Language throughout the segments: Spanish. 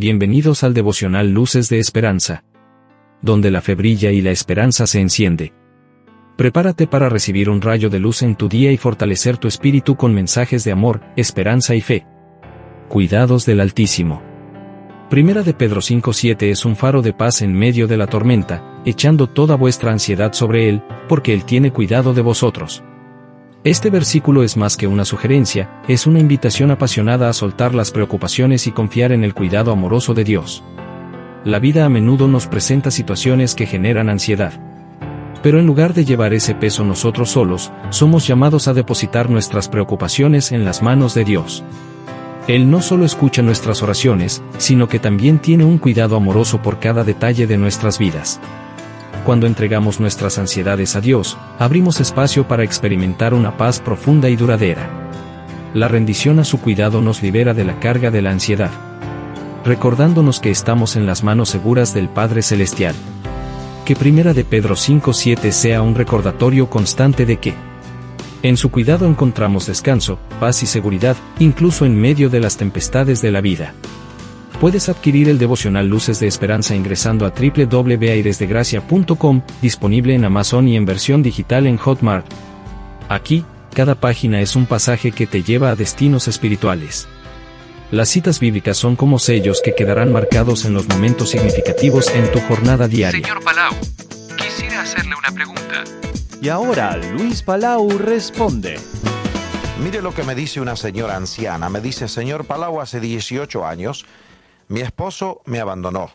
Bienvenidos al devocional Luces de Esperanza, donde la fe brilla y la esperanza se enciende. Prepárate para recibir un rayo de luz en tu día y fortalecer tu espíritu con mensajes de amor, esperanza y fe. Cuidados del Altísimo. Primera de Pedro 5:7 es un faro de paz en medio de la tormenta, echando toda vuestra ansiedad sobre Él, porque Él tiene cuidado de vosotros. Este versículo es más que una sugerencia, es una invitación apasionada a soltar las preocupaciones y confiar en el cuidado amoroso de Dios. La vida a menudo nos presenta situaciones que generan ansiedad. Pero en lugar de llevar ese peso nosotros solos, somos llamados a depositar nuestras preocupaciones en las manos de Dios. Él no solo escucha nuestras oraciones, sino que también tiene un cuidado amoroso por cada detalle de nuestras vidas. Cuando entregamos nuestras ansiedades a Dios, abrimos espacio para experimentar una paz profunda y duradera. La rendición a su cuidado nos libera de la carga de la ansiedad, recordándonos que estamos en las manos seguras del Padre Celestial. Que Primera de Pedro 5:7 sea un recordatorio constante de que en su cuidado encontramos descanso, paz y seguridad, incluso en medio de las tempestades de la vida. Puedes adquirir el devocional Luces de Esperanza ingresando a www.airesdegracia.com, disponible en Amazon y en versión digital en Hotmart. Aquí, cada página es un pasaje que te lleva a destinos espirituales. Las citas bíblicas son como sellos que quedarán marcados en los momentos significativos en tu jornada diaria. Señor Palau, quisiera hacerle una pregunta. Y ahora Luis Palau responde. Mire lo que me dice una señora anciana. Me dice: señor Palau, hace 18 años, mi esposo me abandonó.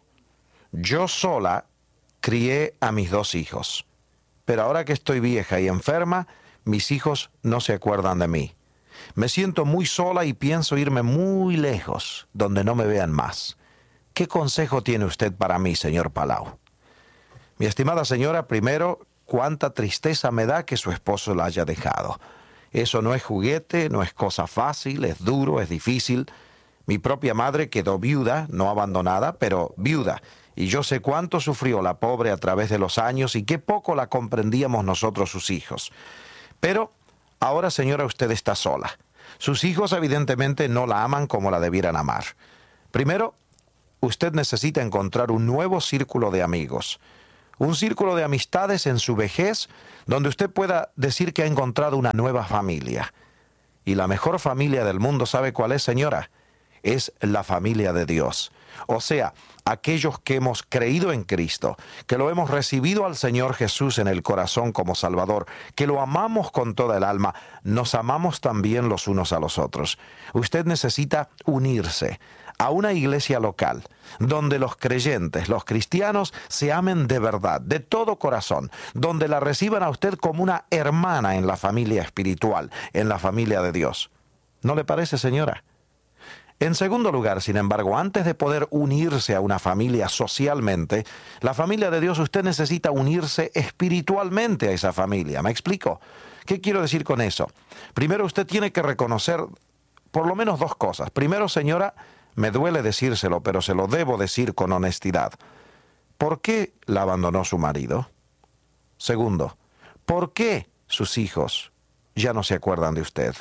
Yo sola crié a mis 2 hijos. Pero ahora que estoy vieja y enferma, mis hijos no se acuerdan de mí. Me siento muy sola y pienso irme muy lejos, donde no me vean más. ¿Qué consejo tiene usted para mí, señor Palau? Mi estimada señora, primero, cuánta tristeza me da que su esposo la haya dejado. Eso no es juguete, no es cosa fácil, es duro, es difícil. Mi propia madre quedó viuda, no abandonada, pero viuda. Y yo sé cuánto sufrió la pobre a través de los años y qué poco la comprendíamos nosotros sus hijos. Pero ahora, señora, usted está sola. Sus hijos evidentemente no la aman como la debieran amar. Primero, usted necesita encontrar un nuevo círculo de amigos. Un círculo de amistades en su vejez donde usted pueda decir que ha encontrado una nueva familia. Y la mejor familia del mundo, ¿sabe cuál es, señora? Es la familia de Dios. O sea, aquellos que hemos creído en Cristo, que lo hemos recibido al Señor Jesús en el corazón como Salvador, que lo amamos con toda el alma, nos amamos también los unos a los otros. Usted necesita unirse a una iglesia local, donde los creyentes, los cristianos, se amen de verdad, de todo corazón, donde la reciban a usted como una hermana en la familia espiritual, en la familia de Dios. ¿No le parece, señora? En segundo lugar, sin embargo, antes de poder unirse a una familia socialmente, la familia de Dios, usted necesita unirse espiritualmente a esa familia. ¿Me explico? ¿Qué quiero decir con eso? Primero, usted tiene que reconocer por lo menos 2 cosas. Primero, señora, me duele decírselo, pero se lo debo decir con honestidad. ¿Por qué la abandonó su marido? Segundo, ¿por qué sus hijos ya no se acuerdan de usted?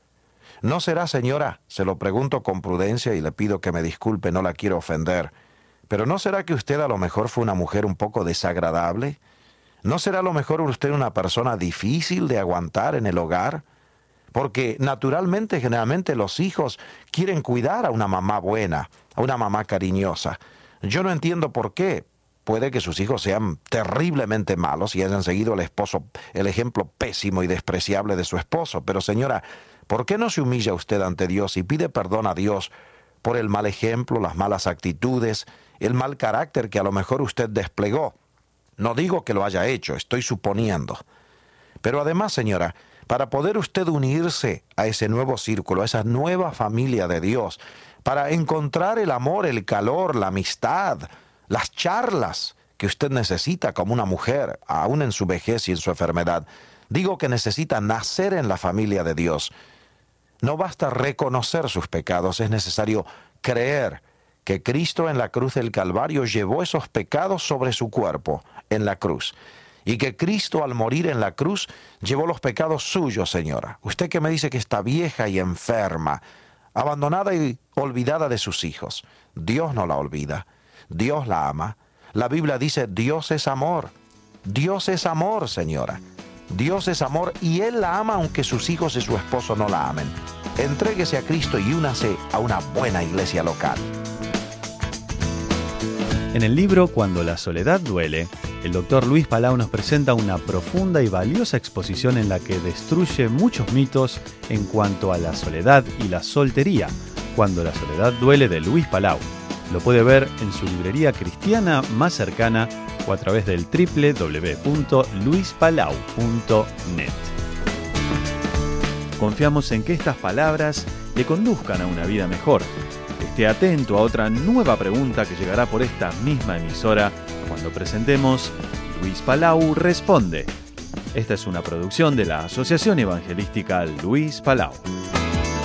¿No será, señora, se lo pregunto con prudencia y le pido que me disculpe, no la quiero ofender, pero ¿no será que usted a lo mejor fue una mujer un poco desagradable? ¿No será a lo mejor usted una persona difícil de aguantar en el hogar? Porque naturalmente, generalmente los hijos quieren cuidar a una mamá buena, a una mamá cariñosa. Yo no entiendo por qué. Puede que sus hijos sean terriblemente malos y hayan seguido el ejemplo pésimo y despreciable de su esposo, pero señora, ¿por qué no se humilla usted ante Dios y pide perdón a Dios por el mal ejemplo, las malas actitudes, el mal carácter que a lo mejor usted desplegó? No digo que lo haya hecho, estoy suponiendo. Pero además, señora, para poder usted unirse a ese nuevo círculo, a esa nueva familia de Dios, para encontrar el amor, el calor, la amistad, las charlas que usted necesita como una mujer, aún en su vejez y en su enfermedad, digo que necesita nacer en la familia de Dios. No basta reconocer sus pecados, es necesario creer que Cristo en la cruz del Calvario llevó esos pecados sobre su cuerpo en la cruz. Y que Cristo al morir en la cruz llevó los pecados suyos, señora. Usted que me dice que está vieja y enferma, abandonada y olvidada de sus hijos. Dios no la olvida, Dios la ama. La Biblia dice, Dios es amor. Dios es amor, señora. Dios es amor y Él la ama aunque sus hijos y su esposo no la amen. Entréguese a Cristo y únase a una buena iglesia local. En el libro Cuando la soledad duele, el Dr. Luis Palau nos presenta una profunda y valiosa exposición en la que destruye muchos mitos en cuanto a la soledad y la soltería. Cuando la soledad duele, de Luis Palau. Lo puede ver en su librería cristiana más cercana o a través del www.luispalau.net. Confiamos en que estas palabras le conduzcan a una vida mejor. Esté atento a otra nueva pregunta que llegará por esta misma emisora cuando presentemos Luis Palau Responde. Esta es una producción de la Asociación Evangelística Luis Palau.